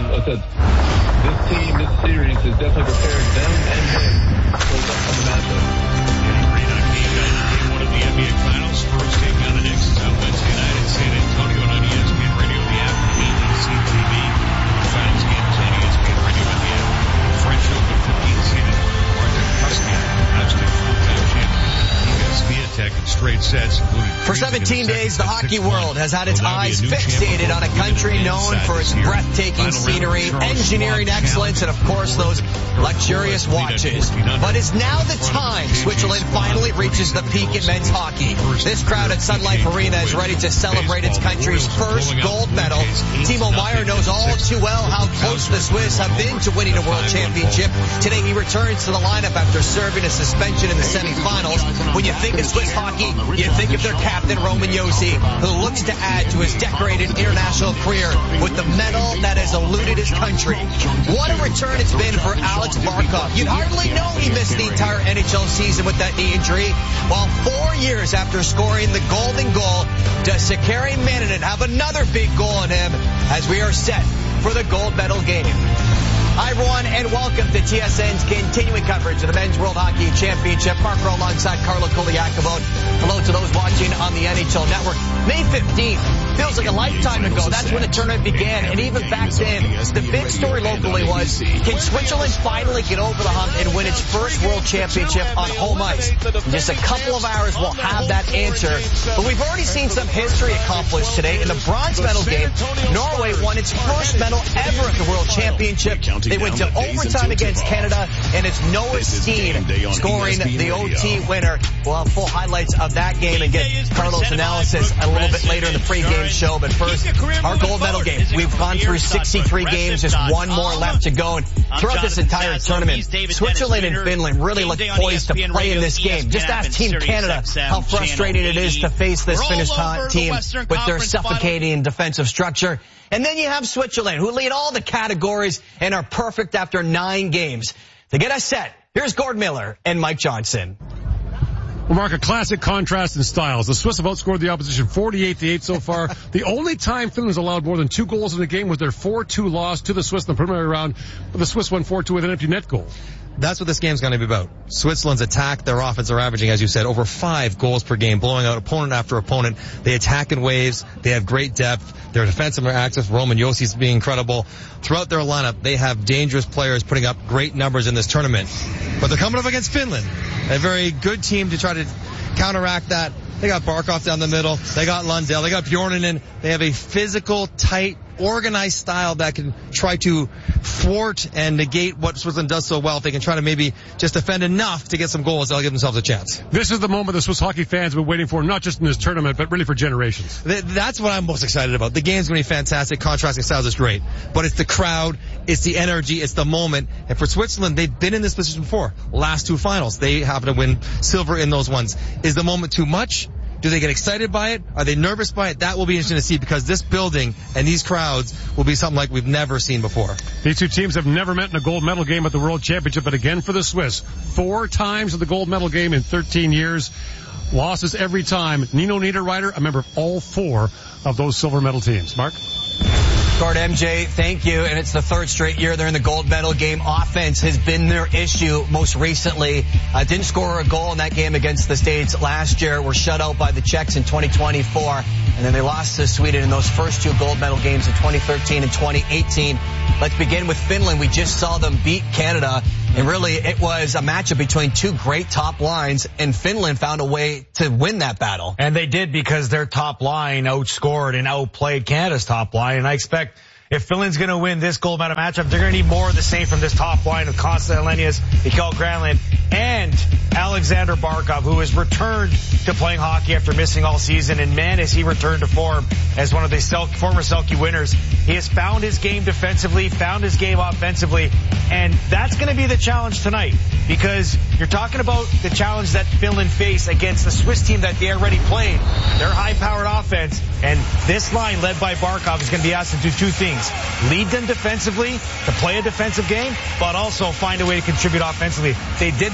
I said, this team, this series has definitely prepared them and him for the upcoming matchup. Getting ready on Game 1 of the NBA Finals. Spurs taking on the Knicks on Wednesday night in San Antonio and on ESPN Radio, the app, ABC TV. Finals games on ESPN Radio and the app. French Open 15-seeded Arthur Cuskin, absolute full-time champion. Swiatek in straight sets. For 17 days, the hockey world has had its eyes fixated on a country known for its breathtaking scenery, engineering excellence, and of course those luxurious watches. But it's now the time Switzerland finally reaches the peak in men's hockey. This crowd at Sun Life Arena is ready to celebrate its country's first gold medal. Timo Meier knows all too well how close the Swiss have been to winning a world championship. Today he returns to the lineup after serving a suspension in the semifinals. When you think of Swiss hockey, you think of their captain Roman Josi, who looks to add to his decorated international career with the medal that has eluded his country. What a return it's been for Alex Barkov. You'd hardly know he missed the entire NHL season with that knee injury. While 4 years after scoring the golden goal, does Sakari Maninen have another big goal in him as we are set for the gold medal game. Hi, everyone, and welcome to TSN's continuing coverage of the Men's World Hockey Championship. Mark Rowe alongside Carlo Koliakovo. Hello to those watching on the NHL Network. May 15th feels like a lifetime ago. That's when the tournament began, and even back then, the big story locally was, can Switzerland finally get over the hump and win its first World Championship on home ice? In just a couple of hours, we'll have that answer. But we've already seen some history accomplished today. In the bronze medal game, Norway won its first medal ever at the World Championship. They went to overtime against Canada, and it's Noah Steen scoring the OT winner. We'll have full highlights of that game and get Carlos' analysis a little bit later in the pregame show. But first, our gold medal game. We've gone through 63 games, just one more left to go. And throughout this entire tournament, Switzerland and Finland really look poised to play in this game. Just ask Team Canada how frustrating it is to face this Finnish team with their suffocating defensive structure. And then you have Switzerland, who lead all the categories and are perfect after 9 games. To get us set, here's Gord Miller and Mike Johnson. Well, Mark, a classic contrast in styles. The Swiss have outscored the opposition 48-8 so far. The only time Finland's allowed more than 2 goals in a game was their 4-2 loss to the Swiss in the preliminary round. But the Swiss won 4-2 with an empty net goal. That's what this game's going to be about. Switzerland's attack, their offense are averaging, as you said, over 5 goals per game, blowing out opponent after opponent. They attack in waves. They have great depth. Their defensive access, Roman Josi's being incredible. Throughout their lineup, they have dangerous players putting up great numbers in this tournament. But they're coming up against Finland, a very good team to try to counteract that. They got Barkov down the middle. They got Lundell. They got Bjorninen. They have a physical, tight, organized style that can try to thwart and negate what Switzerland does so well. If they can try to maybe just defend enough to get some goals, they'll give themselves a chance. This is the moment the Swiss hockey fans have been waiting for, not just in this tournament, but really for generations. That's what I'm most excited about. The game's going to be fantastic. Contrasting styles is great. But it's the crowd, it's the energy, it's the moment. And for Switzerland, they've been in this position before. Last 2 finals, they happen to win silver in those ones. Is the moment too much? Do they get excited by it? Are they nervous by it? That will be interesting to see, because this building and these crowds will be something like we've never seen before. These two teams have never met in a gold medal game at the World Championship, but again for the Swiss, 4 times at the gold medal game in 13 years. Losses every time. Nino Niederreiter, a member of all 4 of those silver medal teams. Mark? Gord, MJ, thank you. And it's the 3rd straight year they're in the gold medal game. Offense has been their issue most recently. Didn't score a goal in that game against the States last year. Were shut out by the Czechs in 2024. And then they lost to Sweden in those first 2 gold medal games in 2013 and 2018. Let's begin with Finland. We just saw them beat Canada. And really, it was a matchup between 2 great top lines, and Finland found a way to win that battle. And they did, because their top line outscored and outplayed Canada's top line. And I expect if Finland's going to win this gold medal matchup, they're going to need more of the same from this top line of Costa Elenius, Mikael Granlund, and Alexander Barkov, who has returned to playing hockey after missing all season. And man, has he returned to form as one of the former Selke winners. He has found his game defensively, found his game offensively, and that's going to be the challenge tonight, because you're talking about the challenge that Finland face against the Swiss team that they already played. Their high-powered offense, and this line led by Barkov is going to be asked to do 2 things. Lead them defensively, to play a defensive game, but also find a way to contribute offensively. They did that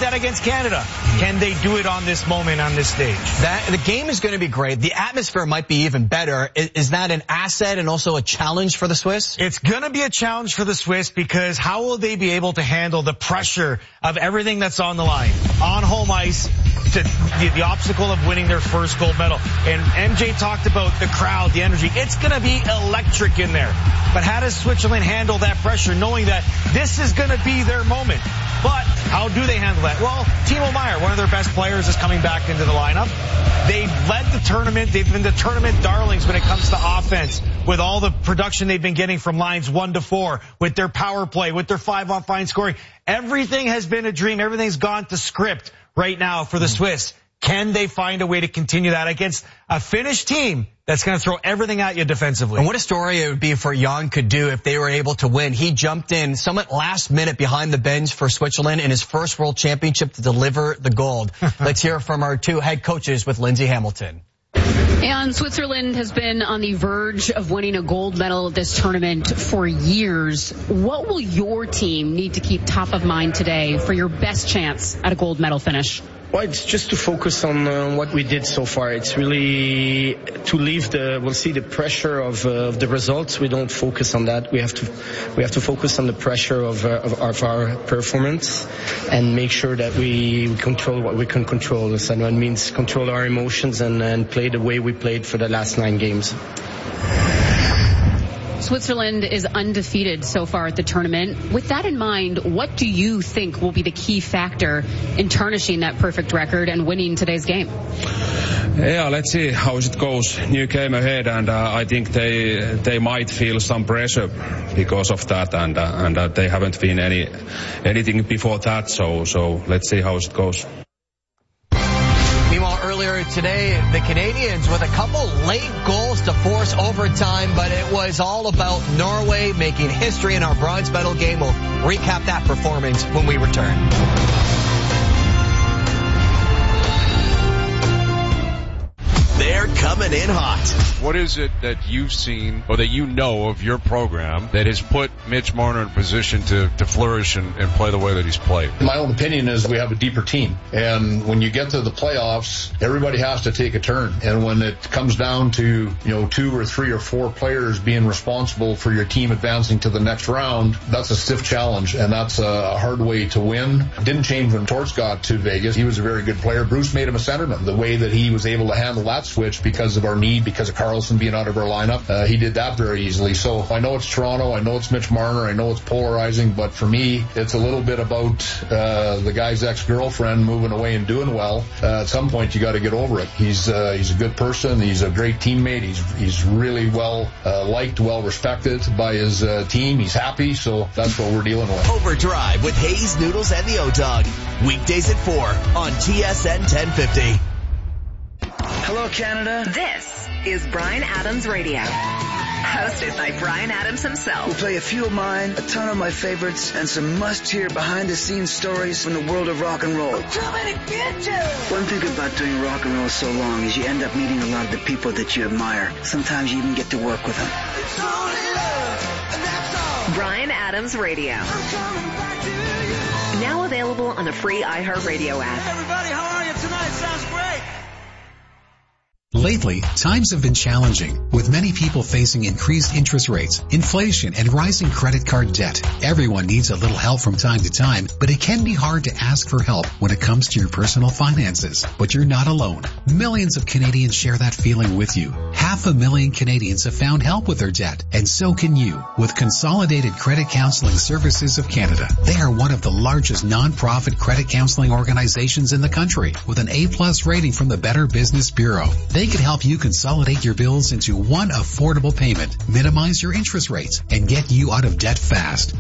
that against Canada. Can they do it on this moment, on this stage? The game is going to be great. The atmosphere might be even better. Is that an asset and also a challenge for the Swiss? It's going to be a challenge for the Swiss because how will they be able to handle the pressure of everything that's on the line? On home ice, to the obstacle of winning their first gold medal. And MJ talked about the crowd, the energy. It's going to be electric in there. But how does Switzerland handle that pressure knowing that this is going to be their moment? But how do they handle that? Well, Timo Meier, one of their best players, is coming back into the lineup. They've led the tournament. They've been the tournament darlings when it comes to offense with all the production they've been getting from lines 1 to 4, with their power play, with their 5-on-5 scoring. Everything has been a dream. Everything's gone to script right now for the Swiss. Can they find a way to continue that against a Finnish team that's going to throw everything at you defensively? And what a story it would be for Jan Kudu if they were able to win. He jumped in somewhat last minute behind the bench for Switzerland in his first World Championship to deliver the gold. Let's hear from our two head coaches with Lindsay Hamilton. And Switzerland has been on the verge of winning a gold medal at this tournament for years. What will your team need to keep top of mind today for your best chance at a gold medal finish? Well, it's just to focus on what we did so far. It's really to leave we'll see the pressure of the results. We don't focus on that. We have to focus on the pressure of our performance and make sure that we control what we can control. So that means control our emotions and play the way we played for the last 9 games. Switzerland is undefeated so far at the tournament. With that in mind, what do you think will be the key factor in tarnishing that perfect record and winning today's game? Yeah, let's see how it goes. New game ahead, and I think they might feel some pressure because of that, and they haven't been anything before that. So let's see how it goes. Earlier today, the Canadians with a couple late goals to force overtime, but it was all about Norway making history in our bronze medal game. We'll recap that performance when we return. They're coming in hot. What is it that you've seen or that you know of your program that has put Mitch Marner in a position to flourish and play the way that he's played? My own opinion is we have a deeper team. And when you get to the playoffs, everybody has to take a turn. And when it comes down to, 2 or 3 or 4 players being responsible for your team advancing to the next round, that's a stiff challenge. And that's a hard way to win. Didn't change when Torts got to Vegas. He was a very good player. Bruce made him a centerman. The way that he was able to handle that switch because of our need, because of Karlsson being out of our lineup, he did that very easily. So I know it's Toronto, I know it's Mitch Marner, I know it's polarizing, but for me, it's a little bit about the guy's ex-girlfriend moving away and doing well. At some point, you got to get over it. He's a good person. He's a great teammate. He's really well liked, well respected by his team. He's happy, so that's what we're dealing with. Overdrive with Hayes, Noodles, and the O-Dog. Weekdays at 4 on TSN 1050. Hello, Canada. This is Bryan Adams Radio. Hosted by Bryan Adams himself. We'll play a few of mine, a ton of my favorites, and some must-hear behind-the-scenes stories from the world of rock and roll. One thing about doing rock and roll so long is you end up meeting a lot of the people that you admire. Sometimes you even get to work with them. Bryan Adams Radio. Now available on the free iHeartRadio app. Everybody, how are you tonight? Sounds great. Lately, times have been challenging, with many people facing increased interest rates, inflation, and rising credit card debt. Everyone needs a little help from time to time, but it can be hard to ask for help when it comes to your personal finances. But you're not alone. Millions of Canadians share that feeling with you. 500,000 Canadians have found help with their debt, and so can you, with Consolidated Credit Counseling Services of Canada. They are one of the largest non-profit credit counseling organizations in the country, with an A+ rating from the Better Business Bureau. They can help you consolidate your bills into one affordable payment, minimize your interest rates, and get you out of debt fast.